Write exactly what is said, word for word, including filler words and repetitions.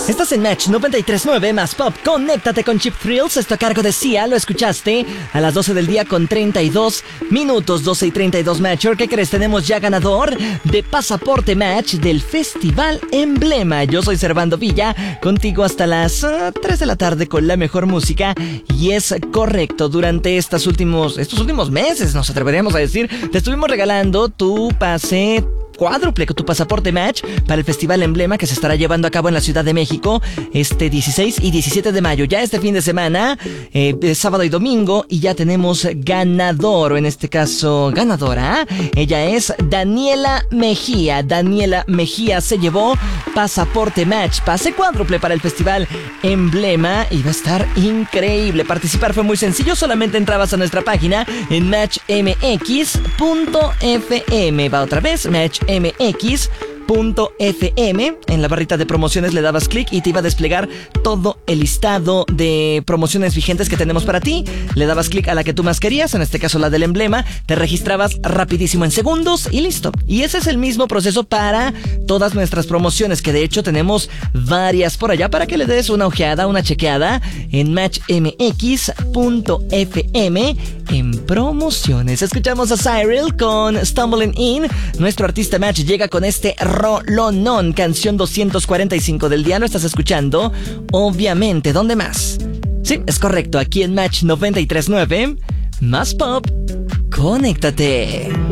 Estás en Match noventa y tres punto nueve más Pop. Conéctate con Chip Thrills. Esto a cargo de Sia. Lo escuchaste a las doce del día con treinta y dos minutos. doce y treinta y dos Match. ¿Qué crees? Tenemos ya ganador de Pasaporte Match del Festival Emblema. Yo soy Servando Villa. Contigo hasta las uh, tres de la tarde con la mejor música. Y es correcto. Durante estos últimos, estos últimos meses, nos atreveríamos a decir, te estuvimos regalando tu pase cuádruple con tu Pasaporte Match para el Festival Emblema que se estará llevando a cabo en la Ciudad de México este dieciséis y diecisiete de mayo. Ya este fin de semana, eh, sábado y domingo, y ya tenemos ganador, o en este caso ganadora. Ella es Daniela Mejía. Daniela Mejía se llevó Pasaporte Match, pase cuádruple para el Festival Emblema, y va a estar increíble. Participar fue muy sencillo, solamente entrabas a nuestra página en match m x punto f m. Va otra vez, match m x punto f m. En la barrita de promociones le dabas clic y te iba a desplegar todo el listado de promociones vigentes que tenemos para ti. Le dabas clic a la que tú más querías, en este caso la del Emblema, te registrabas rapidísimo en segundos y listo. Y ese es el mismo proceso para todas nuestras promociones, que de hecho tenemos varias por allá para que le des una ojeada, una chequeada en match m x punto f m en promociones. Escuchamos a Cyril con Stumbling In. Nuestro artista Match llega con este rolonón, canción doscientos cuarenta y cinco del día. Lo estás escuchando, obviamente, ¿dónde más? Sí, es correcto, aquí en Match noventa y tres punto nueve más Pop. Conéctate.